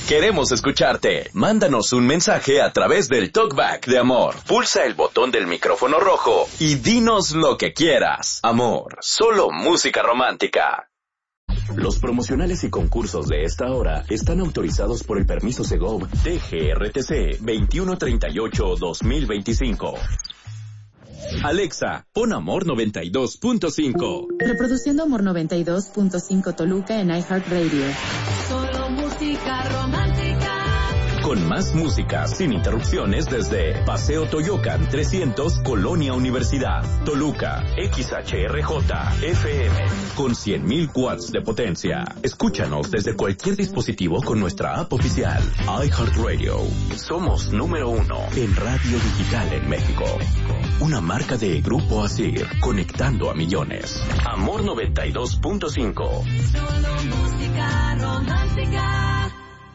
Queremos escucharte. Mándanos un mensaje a través del Talkback de Amor. Pulsa el botón del micrófono rojo y dinos lo que quieras. Amor, solo música romántica. Los promocionales y concursos de esta hora están autorizados por el permiso Segov TGRTC 2138-2025. Alexa, pon Amor 92.5. Reproduciendo Amor 92.5 Toluca en iHeartRadio. Solo música romántica. Con más música, sin interrupciones desde Paseo Toyocan 300, Colonia Universidad, Toluca, XHRJ, FM, con 100.000 watts de potencia. Escúchanos desde cualquier dispositivo con nuestra app oficial, iHeartRadio. Somos número 1 en radio digital en México. Una marca de Grupo Asir, conectando a millones. Amor 92.5. Solo música romántica.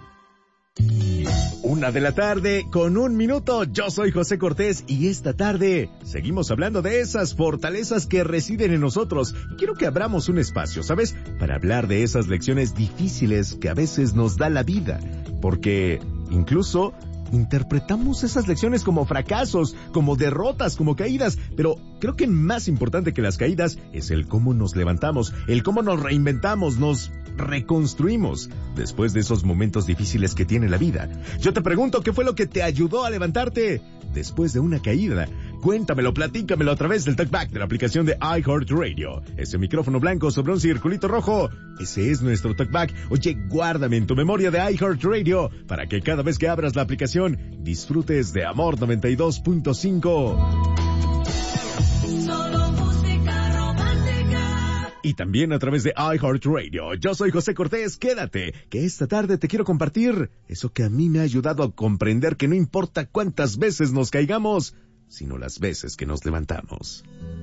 1:00 con 1 minuto. Yo soy José Cortés y esta tarde seguimos hablando de esas fortalezas que residen en nosotros. Y quiero que abramos un espacio, ¿sabes? Para hablar de esas lecciones difíciles que a veces nos da la vida. Porque incluso interpretamos esas lecciones como fracasos, como derrotas, como caídas, pero creo que más importante que las caídas es el cómo nos levantamos, el cómo nos reinventamos, nos reconstruimos después de esos momentos difíciles que tiene la vida. Yo te pregunto, ¿qué fue lo que te ayudó a levantarte después de una caída? Cuéntamelo, platícamelo a través del Talkback de la aplicación de iHeartRadio. Ese micrófono blanco sobre un circulito rojo, ese es nuestro Talkback. Oye, guárdame en tu memoria de iHeartRadio para que cada vez que abras la aplicación disfrutes de Amor 92.5. Y también a través de iHeartRadio. Yo soy José Cortés, quédate, que esta tarde te quiero compartir eso que a mí me ha ayudado a comprender que no importa cuántas veces nos caigamos, sino las veces que nos levantamos.